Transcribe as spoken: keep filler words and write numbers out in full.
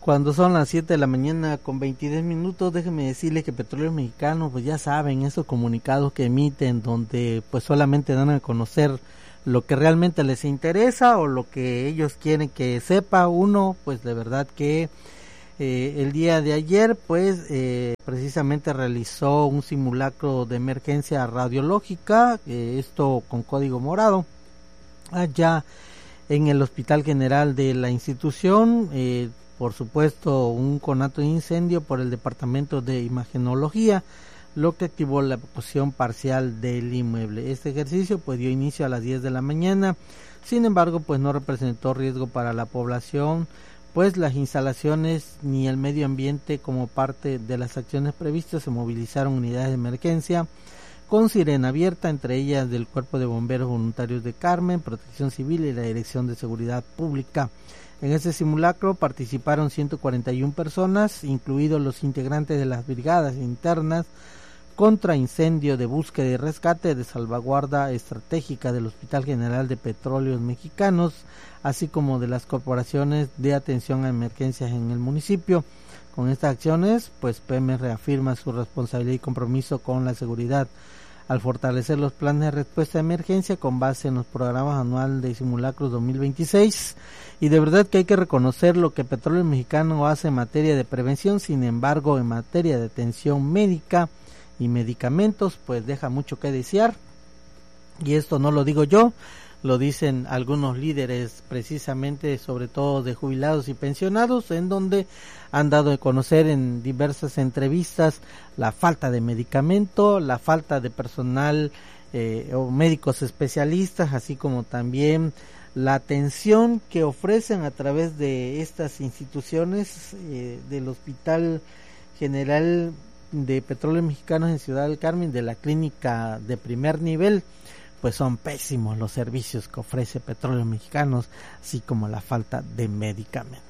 Cuando son las siete de la mañana con veintidós minutos, déjenme decirles que Petróleos Mexicanos, pues ya saben, esos comunicados que emiten donde pues solamente dan a conocer lo que realmente les interesa o lo que ellos quieren que sepa uno, pues de verdad que eh, el día de ayer pues eh, precisamente realizó un simulacro de emergencia radiológica, eh, esto con código morado, allá en el Hospital General de la institución. eh, Por supuesto, un conato de incendio por el Departamento de Imagenología, lo que activó la evacuación parcial del inmueble. Este ejercicio pues dio inicio a las diez de la mañana, sin embargo pues no representó riesgo para la población, pues las instalaciones ni el medio ambiente. Como parte de las acciones previstas se movilizaron unidades de emergencia con sirena abierta, entre ellas del Cuerpo de Bomberos Voluntarios de Carmen, Protección Civil y la Dirección de Seguridad Pública. En este simulacro participaron ciento cuarenta y una personas, incluidos los integrantes de las brigadas internas contra incendio, de búsqueda y rescate, de salvaguarda estratégica del Hospital General de Petróleos Mexicanos, así como de las corporaciones de atención a emergencias en el municipio. Con estas acciones, pues P E M E S reafirma su responsabilidad y compromiso con la seguridad, al fortalecer los planes de respuesta de emergencia con base en los programas anuales de simulacros dos mil veintiséis. Y de verdad que hay que reconocer lo que Petróleo Mexicano hace en materia de prevención. Sin embargo, en materia de atención médica y medicamentos, pues deja mucho que desear. Y esto no lo digo yo, lo dicen algunos líderes, precisamente sobre todo de jubilados y pensionados, en donde han dado a conocer en diversas entrevistas la falta de medicamento, la falta de personal eh, o médicos especialistas, así como también la atención que ofrecen a través de estas instituciones eh, del Hospital General de Petróleos Mexicanos en Ciudad del Carmen, de la clínica de primer nivel. Pues son pésimos los servicios que ofrece Petróleos Mexicanos, así como la falta de medicamentos.